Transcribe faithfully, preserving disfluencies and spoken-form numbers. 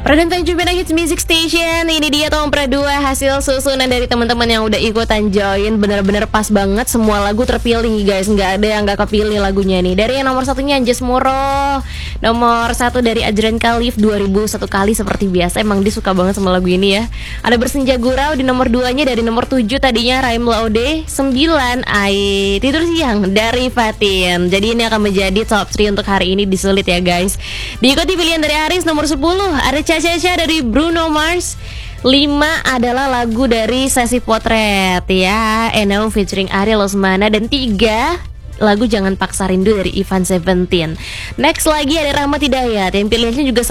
Radon Tanjung Hits Music Station. Ini dia nomor dua hasil susunan dari teman-teman yang udah ikutan join. Bener-bener pas banget, semua lagu terpilih guys. Nggak ada yang nggak kepilih lagunya nih. Dari yang nomor satunya Anjas Moro, nomor satu dari Ajran Khalif dua ribu satu kali seperti biasa. Emang dia suka banget sama lagu ini ya. Ada Bersenja Gurau di nomor duanya dari nomor tujuh tadinya Raim Laude. Sembilan Ai Tidur Siang dari Fatin. Jadi ini akan menjadi top tiga untuk hari ini di Sulit ya guys. Diikuti pilihan dari Aris nomor sepuluh. Ada Caca dari Bruno Mars. Lima adalah lagu dari Sesi Potret ya, Eno featuring Ariel Osmana. Dan tiga lagu Jangan Paksa Rindu dari Ivan Seventeen. Next lagi ada Rahmat Hidayat yang pilihannya juga